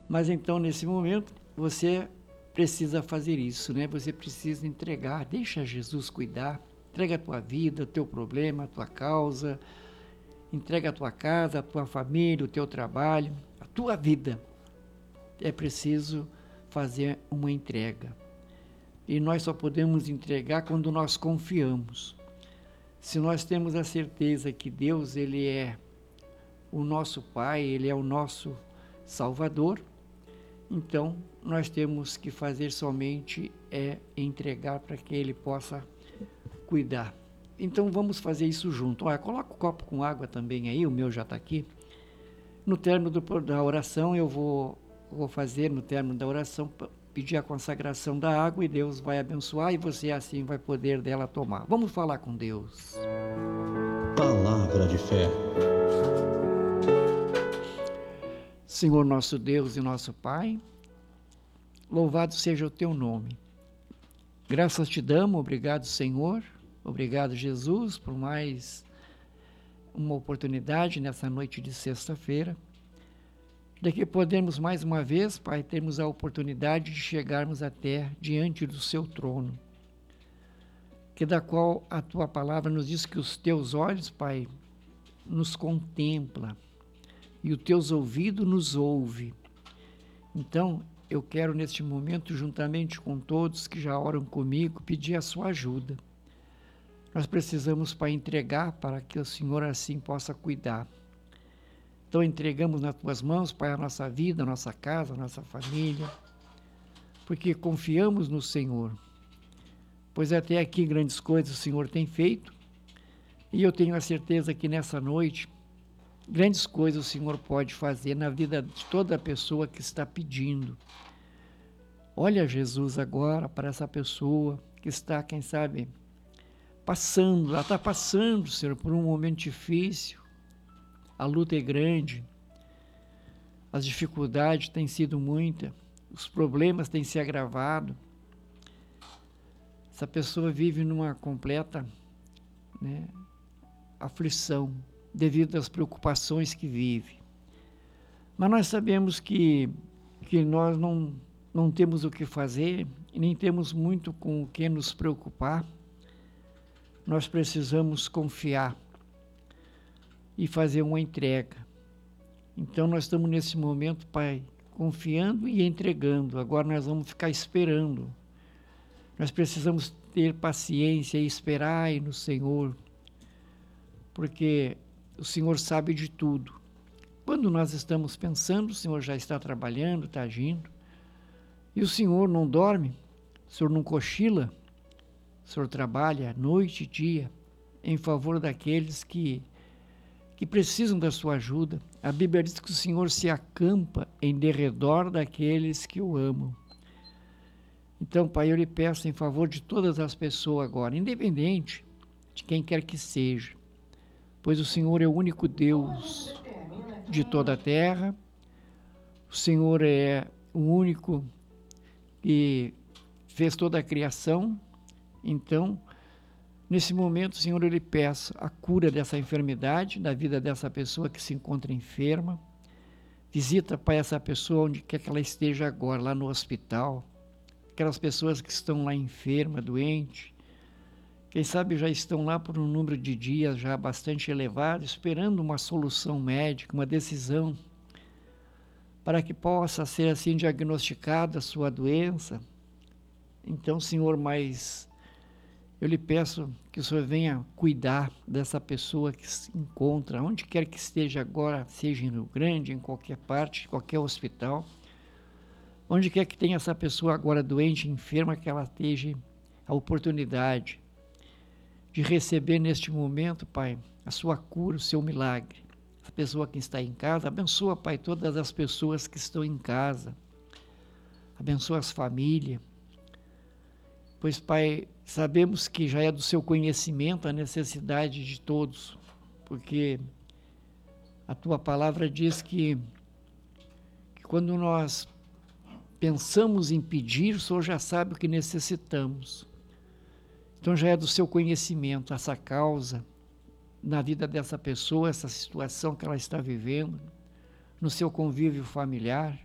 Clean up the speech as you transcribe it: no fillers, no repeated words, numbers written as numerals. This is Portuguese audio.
Mas então, nesse momento, você precisa fazer isso, né? Você precisa entregar, deixa Jesus cuidar, entrega a tua vida, o teu problema, a tua causa, entrega a tua casa, a tua família, o teu trabalho, a tua vida. É preciso fazer uma entrega. E nós só podemos entregar quando nós confiamos. Se nós temos a certeza que Deus, Ele é o nosso Pai, Ele é o nosso Salvador, então nós temos que fazer somente entregar para que Ele possa cuidar. Então vamos fazer isso junto. Olha, coloca o copo com água também aí, o meu já está aqui. No término da oração, eu vou fazer, no término da oração, pedir a consagração da água e Deus vai abençoar e você assim vai poder dela tomar. Vamos falar com Deus. Palavra de fé. Senhor nosso Deus e nosso Pai, louvado seja o teu nome. Graças te damos, obrigado Senhor, obrigado Jesus por mais uma oportunidade nessa noite de sexta-feira, de que podemos mais uma vez, Pai, termos a oportunidade de chegarmos até diante do seu trono, que da qual a tua palavra nos diz que os teus olhos, Pai, nos contempla e os teus ouvidos nos ouve. Então, eu quero neste momento, juntamente com todos que já oram comigo, pedir a sua ajuda. Nós precisamos, Pai, entregar para que o Senhor assim possa cuidar. Então, entregamos nas tuas mãos, Pai, a nossa vida, a nossa casa, a nossa família, porque confiamos no Senhor. Pois até aqui grandes coisas o Senhor tem feito, e eu tenho a certeza que nessa noite, grandes coisas o Senhor pode fazer na vida de toda pessoa que está pedindo. Olha, Jesus, agora para essa pessoa que está, quem sabe, passando, ela está passando, Senhor, por um momento difícil. A luta é grande, as dificuldades têm sido muitas, os problemas têm se agravado. Essa pessoa vive numa completa, aflição, devido às preocupações que vive. Mas nós sabemos que nós não temos o que fazer, e nem temos muito com o que nos preocupar. Nós precisamos confiar e fazer uma entrega. Então nós estamos nesse momento, Pai, confiando e entregando. Agora nós vamos ficar esperando. Nós precisamos ter paciência e esperar no Senhor, porque o Senhor sabe de tudo. Quando nós estamos pensando, o Senhor já está trabalhando, está agindo. E o Senhor não dorme, o Senhor não cochila, o Senhor trabalha noite e dia em favor daqueles que precisam da sua ajuda. A Bíblia diz que o Senhor se acampa em derredor daqueles que o amam. Então, Pai, eu lhe peço em favor de todas as pessoas agora, independente de quem quer que seja, pois o Senhor é o único Deus de toda a terra, o Senhor é o único que fez toda a criação. Então, nesse momento, Senhor, eu lhe peço a cura dessa enfermidade, da vida dessa pessoa que se encontra enferma. Visita, Pai, essa pessoa onde quer que ela esteja agora, lá no hospital. Aquelas pessoas que estão lá enfermas, doentes, quem sabe já estão lá por um número de dias já bastante elevado, esperando uma solução médica, uma decisão, para que possa ser assim diagnosticada a sua doença. Então, Senhor, mas eu lhe peço que o Senhor venha cuidar dessa pessoa que se encontra, onde quer que esteja agora, seja em Rio Grande, em qualquer parte, qualquer hospital, onde quer que tenha essa pessoa agora doente, enferma, que ela esteja a oportunidade de receber neste momento, Pai, a sua cura, o seu milagre. A pessoa que está em casa, abençoa, Pai, todas as pessoas que estão em casa, abençoa as famílias, pois, Pai, sabemos que já é do seu conhecimento a necessidade de todos, porque a tua palavra diz que quando nós pensamos em pedir, o Senhor já sabe o que necessitamos. Então já é do seu conhecimento essa causa na vida dessa pessoa, essa situação que ela está vivendo, no seu convívio familiar.